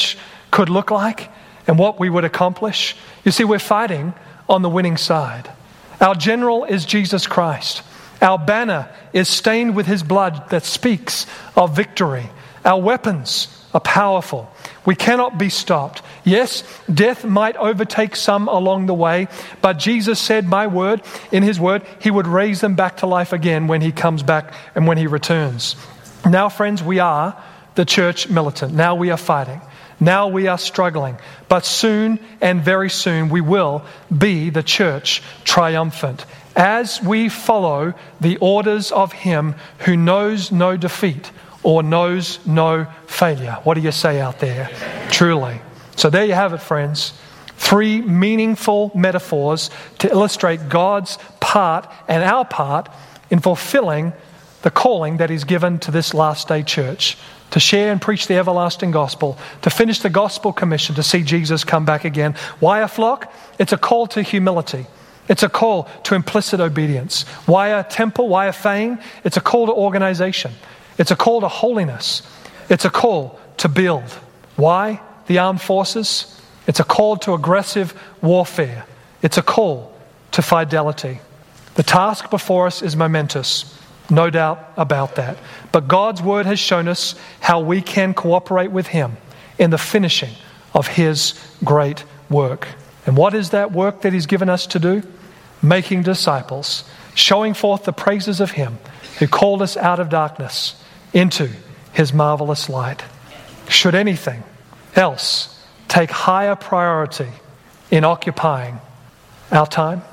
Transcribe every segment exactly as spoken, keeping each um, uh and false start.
could look like and what we would accomplish. You see, we're fighting on the winning side. Our general is Jesus Christ. Our banner is stained with his blood that speaks of victory. Our weapons are powerful. We cannot be stopped. Yes, death might overtake some along the way, but Jesus said, my word, in his word, he would raise them back to life again when he comes back and when he returns. Now, friends, we are the church militant. Now we are fighting. Now we are struggling. But soon and very soon we will be the church triumphant as we follow the orders of him who knows no defeat or knows no failure. What do you say out there? Truly. So there you have it, friends. Three meaningful metaphors to illustrate God's part and our part in fulfilling the calling that he's given to this last day church, to share and preach the everlasting gospel, to finish the gospel commission, to see Jesus come back again. Why a flock? It's a call to humility. It's a call to implicit obedience. Why a temple? Why a fane? It's a call to organization. It's a call to holiness. It's a call to build. Why the armed forces? It's a call to aggressive warfare. It's a call to fidelity. The task before us is momentous. No doubt about that. But God's word has shown us how we can cooperate with him in the finishing of his great work. And what is that work that he's given us to do? Making disciples, showing forth the praises of him who called us out of darkness into his marvelous light. Should anything else take higher priority in occupying our time?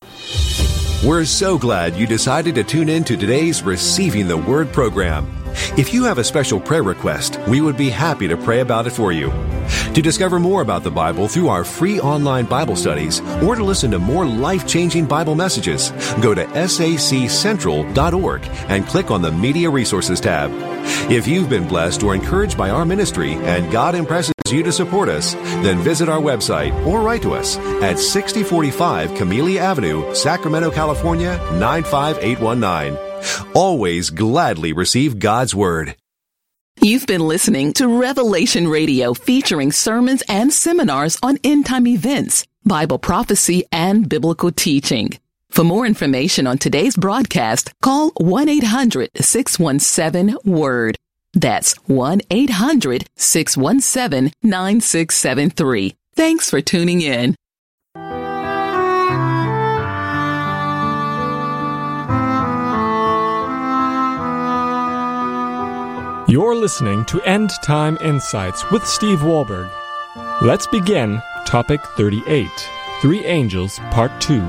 We're so glad you decided to tune in to today's Receiving the Word program. If you have a special prayer request, we would be happy to pray about it for you. To discover more about the Bible through our free online Bible studies or to listen to more life-changing Bible messages, go to S A C central dot org and click on the Media Resources tab. If you've been blessed or encouraged by our ministry and God impresses you to support us, then visit our website or write to us at sixty forty-five Camellia Avenue, Sacramento, California, nine five eight one nine. Always gladly receive God's Word. You've been listening to Revelation Radio, featuring sermons and seminars on end-time events, Bible prophecy, and biblical teaching. For more information on today's broadcast, call one eight hundred six one seven WORD. That's one eight hundred six one seven nine six seven three. Thanks for tuning in. You're listening to End Time Insights with Steve Wahlberg. Let's begin topic thirty-eight, Three Angels, Part two.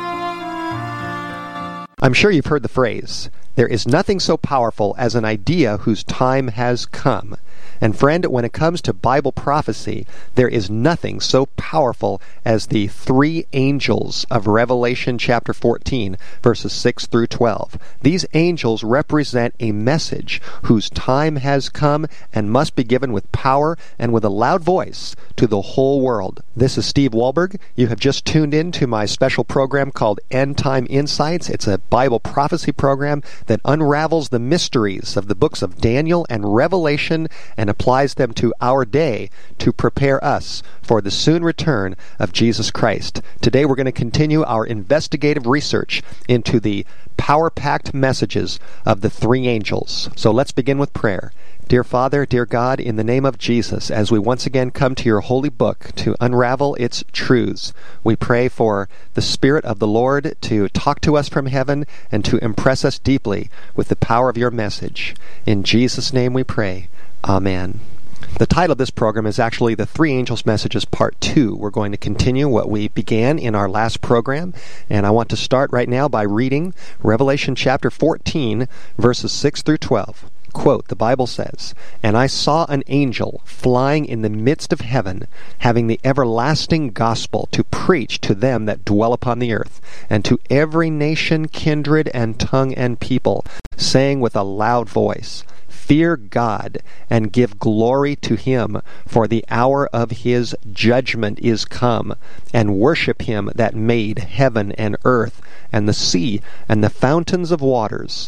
I'm sure you've heard the phrase, there is nothing so powerful as an idea whose time has come. And friend, when it comes to Bible prophecy, there is nothing so powerful as the three angels of Revelation chapter fourteen, verses six through twelve. These angels represent a message whose time has come and must be given with power and with a loud voice to the whole world. This is Steve Wahlberg. You have just tuned in to my special program called End Time Insights. It's a Bible prophecy program that unravels the mysteries of the books of Daniel and Revelation and applies them to our day to prepare us for the soon return of Jesus Christ. Today we're going to continue our investigative research into the power-packed messages of the three angels. So let's begin with prayer. Dear Father, dear God, in the name of Jesus, as we once again come to your holy book to unravel its truths, we pray for the Spirit of the Lord to talk to us from heaven and to impress us deeply with the power of your message. In Jesus' name we pray. Amen. The title of this program is actually The Three Angels Messages Part two. We're going to continue what we began in our last program, and I want to start right now by reading Revelation chapter fourteen, verses six through twelve. Quote, the Bible says, "And I saw an angel flying in the midst of heaven, having the everlasting gospel to preach to them that dwell upon the earth, and to every nation, kindred, and tongue, and people, saying with a loud voice, Fear God, and give glory to him, for the hour of his judgment is come, and worship him that made heaven and earth, and the sea, and the fountains of waters.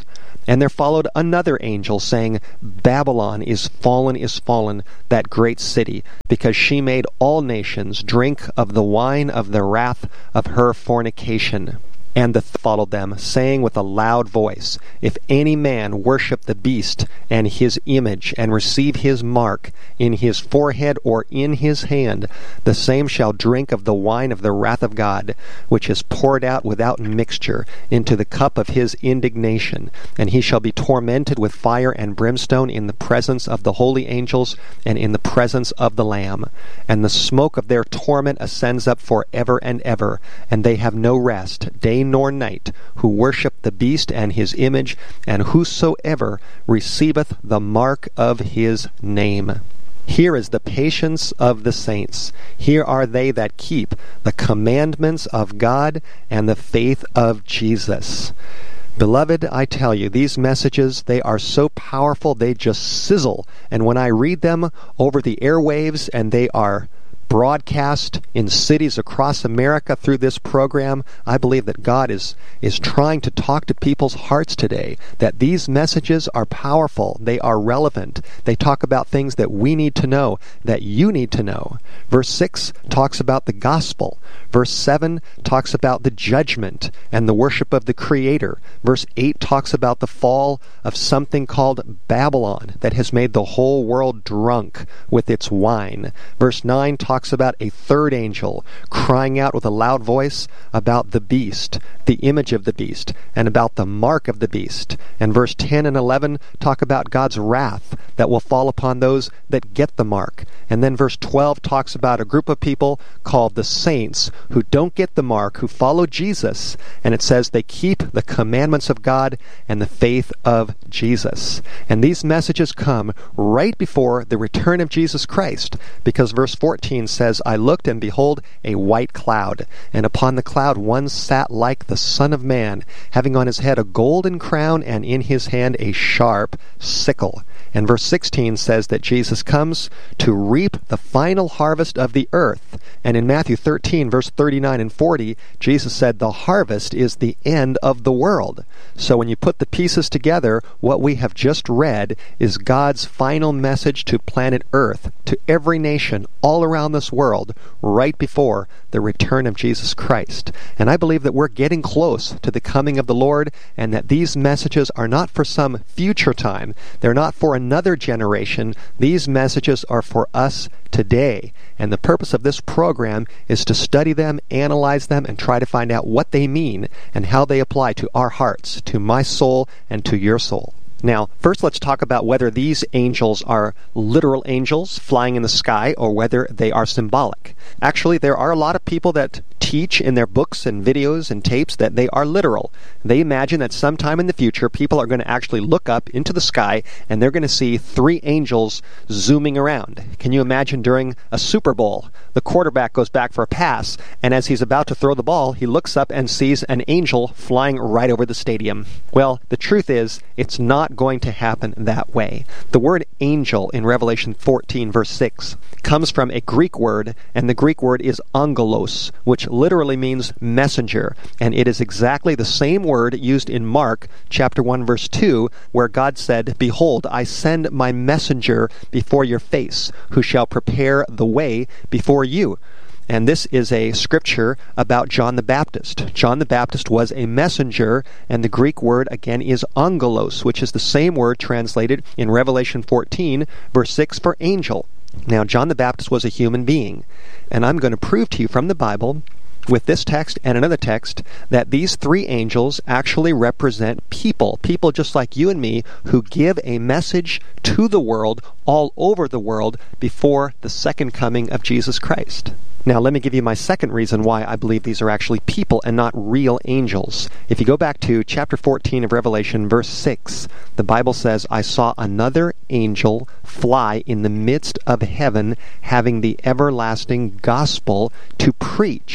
And there followed another angel, saying, Babylon is fallen, is fallen, that great city, because she made all nations drink of the wine of the wrath of her fornication. And the th- followed them, saying with a loud voice, If any man worship the beast and his image, and receive his mark in his forehead or in his hand, the same shall drink of the wine of the wrath of God, which is poured out without mixture into the cup of his indignation. And he shall be tormented with fire and brimstone in the presence of the holy angels and in the presence of the Lamb. And the smoke of their torment ascends up for ever and ever, and they have no rest, day nor night, who worship the beast and his image, and whosoever receiveth the mark of his name. Here is the patience of the saints. Here are they that keep the commandments of God and the faith of Jesus. Beloved, I tell you, these messages, they are so powerful, they just sizzle. And when I read them over the airwaves and they are broadcast in cities across America through this program, I believe that God is, is trying to talk to people's hearts today, that these messages are powerful, they are relevant, they talk about things that we need to know, that you need to know. Verse six talks about the gospel. Verse seven talks about the judgment and the worship of the Creator. Verse eight talks about the fall of something called Babylon that has made the whole world drunk with its wine. Verse nine talks about a third angel crying out with a loud voice about the beast, the image of the beast, and about the mark of the beast. And verse ten and eleven talk about God's wrath that will fall upon those that get the mark. And then verse twelve talks about a group of people called the saints who don't get the mark, who follow Jesus. And it says they keep the commandments of God and the faith of Jesus. And these messages come right before the return of Jesus Christ, because verse fourteen says, I looked, and behold, a white cloud, and upon the cloud one sat like the Son of Man, having on his head a golden crown, and in his hand a sharp sickle. And verse sixteen says that Jesus comes to reap the final harvest of the earth. And in Matthew thirteen, verse thirty-nine and forty, Jesus said the harvest is the end of the world. So when you put the pieces together, what we have just read is God's final message to planet Earth, to every nation all around this world, right before the return of Jesus Christ. And I believe that we're getting close to the coming of the Lord, and that these messages are not for some future time. They're not for another generation. These messages are for us today. And the purpose of this program is to study them, analyze them, and try to find out what they mean and how they apply to our hearts, to my soul, and to your soul. Now, first let's talk about whether these angels are literal angels flying in the sky or whether they are symbolic. Actually, there are a lot of people that teach in their books and videos and tapes that they are literal. They imagine that sometime in the future people are going to actually look up into the sky and they're going to see three angels zooming around. Can you imagine during a Super Bowl, the quarterback goes back for a pass, and as he's about to throw the ball, he looks up and sees an angel flying right over the stadium? Well, the truth is, it's not going to happen that way. The word angel in Revelation fourteen, verse six, comes from a Greek word, and the Greek word is angelos, which literally means messenger, and it is exactly the same word used in Mark chapter one, verse two, where God said, Behold, I send my messenger before your face, who shall prepare the way before you. And this is a scripture about John the Baptist. John the Baptist was a messenger, and the Greek word again is angelos, which is the same word translated in Revelation fourteen, verse six for angel. Now, John the Baptist was a human being, and I'm going to prove to you from the Bible, with this text and another text, that these three angels actually represent people, people just like you and me, who give a message to the world all over the world before the second coming of Jesus Christ. Now, let me give you my second reason why I believe these are actually people and not real angels. If you go back to chapter fourteen of Revelation, verse six, the Bible says, I saw another angel fly in the midst of heaven, having the everlasting gospel to preach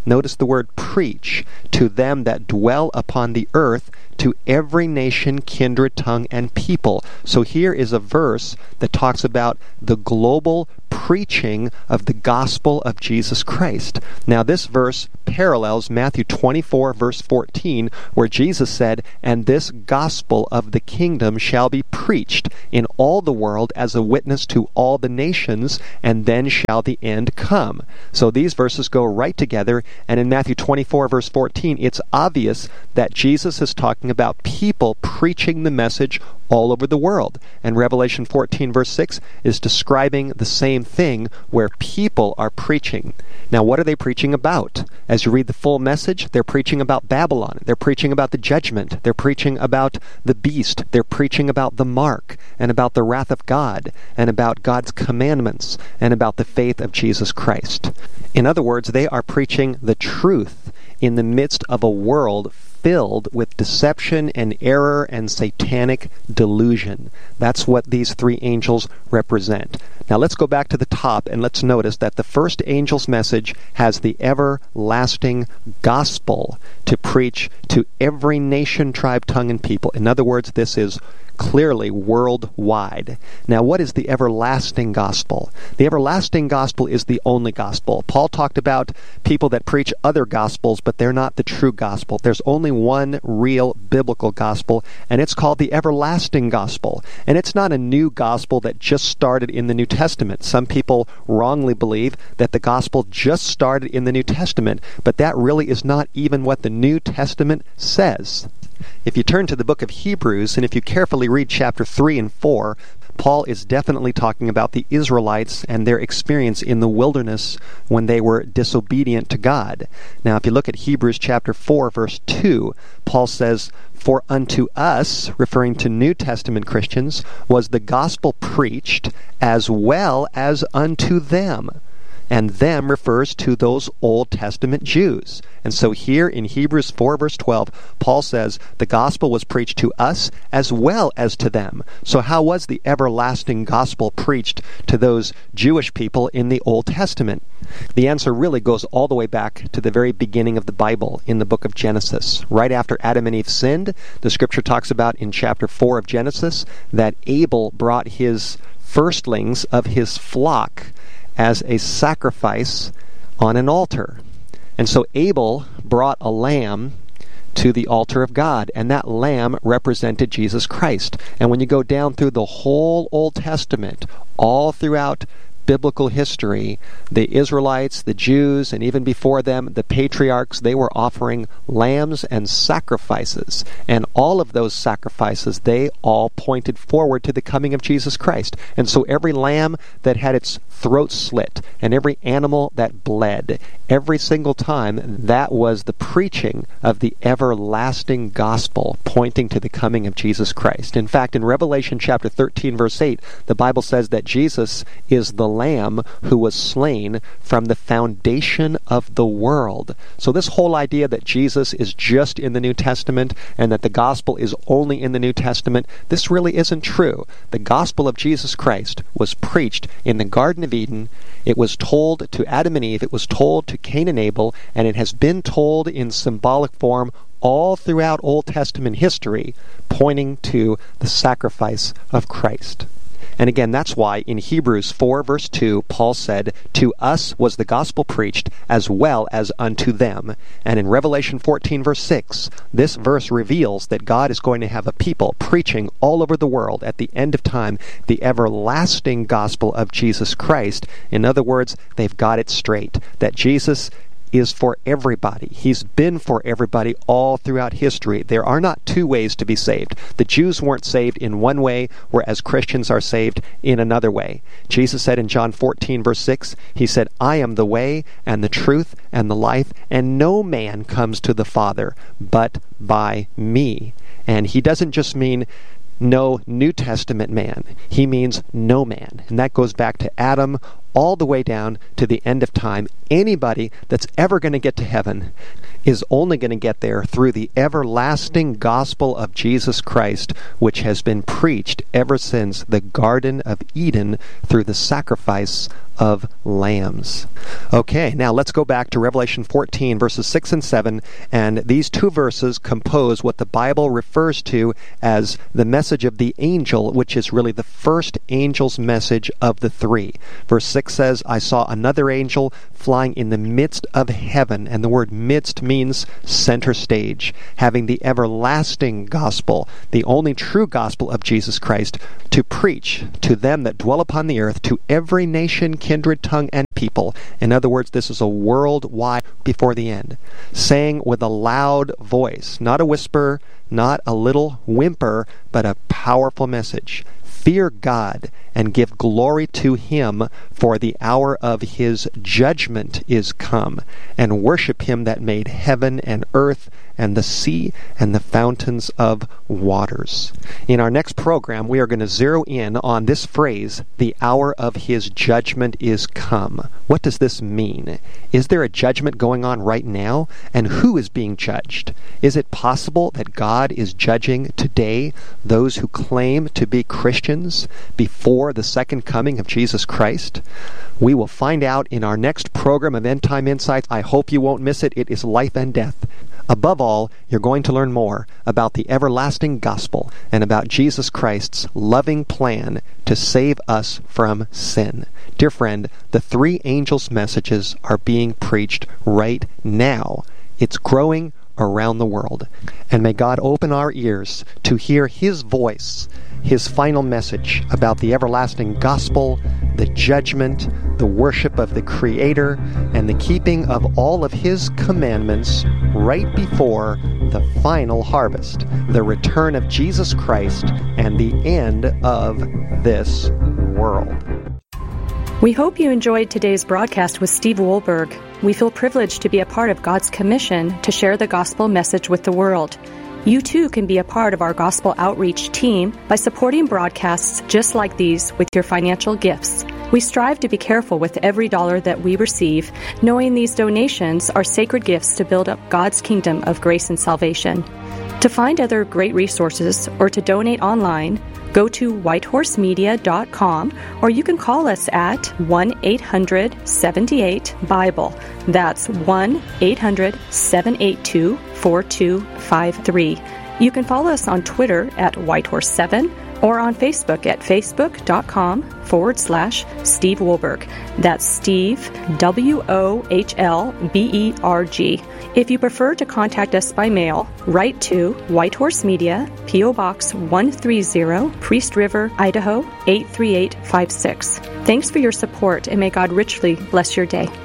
Notice the word preach, to them that dwell upon the earth, to every nation, kindred, tongue, and people. So here is a verse that talks about the global preaching of the gospel of Jesus Christ. Now this verse parallels Matthew twenty-four, verse fourteen, where Jesus said, "And this gospel of the kingdom shall be preached in all the world as a witness to all the nations, and then shall the end come." So these verses go right together, and in Matthew twenty-four, verse fourteen, it's obvious that Jesus is talking about people preaching the message all over the world. And Revelation fourteen, verse six is describing the same thing, where people are preaching. Now, what are they preaching about? As you read the full message, they're preaching about Babylon. They're preaching about the judgment. They're preaching about the beast. They're preaching about the mark, and about the wrath of God, and about God's commandments, and about the faith of Jesus Christ. In other words, they are preaching the truth in the midst of a world filled with deception and error and satanic delusion. That's what these three angels represent. Now let's go back to the top and let's notice that the first angel's message has the everlasting gospel to preach to every nation, tribe, tongue, and people. In other words, this is clearly worldwide. Now, what is the everlasting gospel? The everlasting gospel is the only gospel. Paul talked about people that preach other gospels, but they're not the true gospel. There's only one real biblical gospel, and it's called the everlasting gospel. And it's not a new gospel that just started in the New Testament. Some people wrongly believe that the gospel just started in the New Testament, but that really is not even what the New Testament says. If you turn to the book of Hebrews, and if you carefully read chapter three and four, Paul is definitely talking about the Israelites and their experience in the wilderness when they were disobedient to God. Now, if you look at Hebrews chapter four, verse two, Paul says, "For unto us," referring to New Testament Christians, "was the gospel preached as well as unto them." And them refers to those Old Testament Jews. And so here in Hebrews four, verse twelve, Paul says the gospel was preached to us as well as to them. So how was the everlasting gospel preached to those Jewish people in the Old Testament? The answer really goes all the way back to the very beginning of the Bible in the book of Genesis. Right after Adam and Eve sinned, the scripture talks about in chapter four of Genesis that Abel brought his firstlings of his flock as a sacrifice on an altar. And so Abel brought a lamb to the altar of God, and that lamb represented Jesus Christ. And when you go down through the whole Old Testament, all throughout biblical history, the Israelites, the Jews, and even before them, the patriarchs, they were offering lambs and sacrifices. And all of those sacrifices, they all pointed forward to the coming of Jesus Christ. And so every lamb that had its throat slit, and every animal that bled, every single time, that was the preaching of the everlasting gospel, pointing to the coming of Jesus Christ. In fact, in Revelation chapter thirteen, verse eight, the Bible says that Jesus is the Lamb who was slain from the foundation of the world. So this whole idea that Jesus is just in the New Testament and that the gospel is only in the New Testament, this really isn't true. The gospel of Jesus Christ was preached in the Garden of Eden. It was told to Adam and Eve. It was told to Cain and Abel, and it has been told in symbolic form all throughout Old Testament history, pointing to the sacrifice of Christ. And again, that's why in Hebrews four, verse two, Paul said, "To us was the gospel preached as well as unto them." And in Revelation fourteen, verse six, this verse reveals that God is going to have a people preaching all over the world at the end of time the everlasting gospel of Jesus Christ. In other words, they've got it straight, that Jesus is for everybody. He's been for everybody all throughout history. There are not two ways to be saved. The Jews weren't saved in one way, whereas Christians are saved in another way. Jesus said in John fourteen, verse six, he said, "I am the way and the truth and the life, and no man comes to the Father but by me." And he doesn't just mean no New Testament man. He means no man. And that goes back to Adam all the way down to the end of time. Anybody that's ever going to get to heaven is only going to get there through the everlasting gospel of Jesus Christ, which has been preached ever since the Garden of Eden through the sacrifice of lambs. Okay, now let's go back to Revelation fourteen, verses six and seven, and these two verses compose what the Bible refers to as the message of the angel, which is really the first angel's message of the three. Verse six says, I saw another angel flying in the midst of heaven, and the word midst means center stage, having the everlasting gospel, the only true gospel of Jesus Christ, to preach to them that dwell upon the earth, to every nation, kindred, tongue, and people. In other words, this is a worldwide before the end, saying with a loud voice, not a whisper, not a little whimper, but a powerful message. Fear God and give glory to Him, for the hour of His judgment is come, and worship Him that made heaven and earth and the sea and the fountains of waters. In our next program, we are going to zero in on this phrase, the hour of His judgment is come. What does this mean? Is there a judgment going on right now? And who is being judged? Is it possible that God is judging today those who claim to be Christians before the second coming of Jesus Christ? We will find out in our next program of End Time Insights. I hope you won't miss it. It is life and death. Above all, you're going to learn more about the everlasting gospel and about Jesus Christ's loving plan to save us from sin. Dear friend, the three angels' messages are being preached right now. It's growing around the world. And may God open our ears to hear His voice, His final message about the everlasting gospel, the judgment, the worship of the Creator, and the keeping of all of His commandments right before the final harvest, the return of Jesus Christ, and the end of this world. We hope you enjoyed today's broadcast with Steve Wohlberg. We feel privileged to be a part of God's commission to share the gospel message with the world. You too can be a part of our gospel outreach team by supporting broadcasts just like these with your financial gifts. We strive to be careful with every dollar that we receive, knowing these donations are sacred gifts to build up God's kingdom of grace and salvation. To find other great resources or to donate online, go to white horse media dot com, or you can call us at one eight hundred seven eight Bible. That's one eight hundred seven eight two four two five three. You can follow us on Twitter at white horse seven or on Facebook at facebook.com forward slash Steve Wohlberg. That's Steve, W O H L B E R G. If you prefer to contact us by mail, write to White Horse Media, P O Box one thirty, Priest River, Idaho eight three eight five six. Thanks for your support, and may God richly bless your day.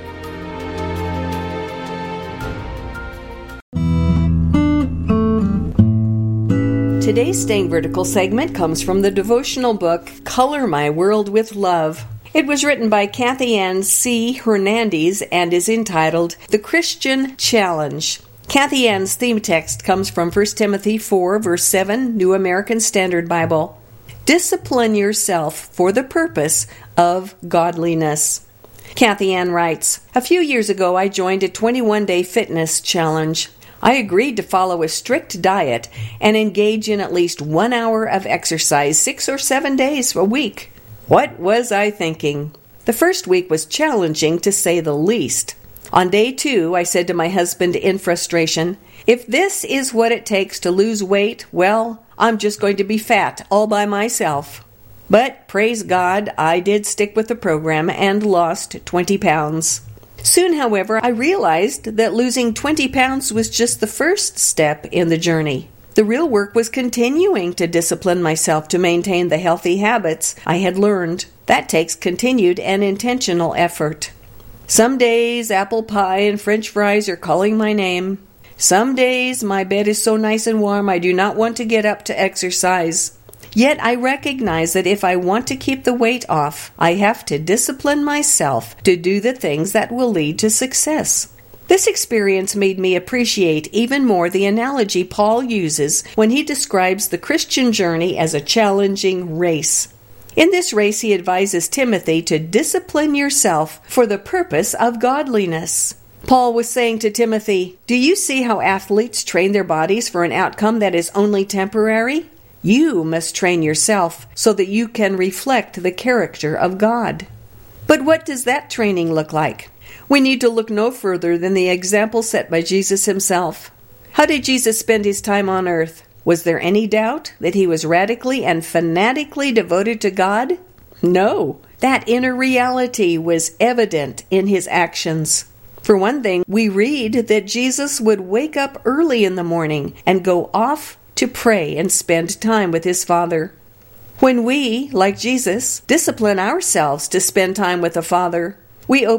Today's Staying Vertical segment comes from the devotional book, Color My World with Love. It was written by Kathy Ann C. Hernandez and is entitled The Christian Challenge. Kathy Ann's theme text comes from First Timothy four, verse seven, New American Standard Bible. Discipline yourself for the purpose of godliness. Kathy Ann writes, a few years ago I joined a twenty-one day fitness challenge. I agreed to follow a strict diet and engage in at least one hour of exercise six or seven days a week. What was I thinking? The first week was challenging, to say the least. On day two, I said to my husband in frustration, if this is what it takes to lose weight, well, I'm just going to be fat all by myself. But, praise God, I did stick with the program and lost twenty pounds. Soon, however, I realized that losing twenty pounds was just the first step in the journey. The real work was continuing to discipline myself to maintain the healthy habits I had learned. That takes continued and intentional effort. Some days, apple pie and French fries are calling my name. Some days, my bed is so nice and warm I do not want to get up to exercise. Yet I recognize that if I want to keep the weight off, I have to discipline myself to do the things that will lead to success. This experience made me appreciate even more the analogy Paul uses when he describes the Christian journey as a challenging race. In this race, he advises Timothy to discipline yourself for the purpose of godliness. Paul was saying to Timothy, "Do you see how athletes train their bodies for an outcome that is only temporary? You must train yourself so that you can reflect the character of God." But what does that training look like? We need to look no further than the example set by Jesus himself. How did Jesus spend his time on earth? Was there any doubt that he was radically and fanatically devoted to God? No. That inner reality was evident in his actions. For one thing, we read that Jesus would wake up early in the morning and go off to pray and spend time with his Father. When we, like Jesus, discipline ourselves to spend time with the Father, we open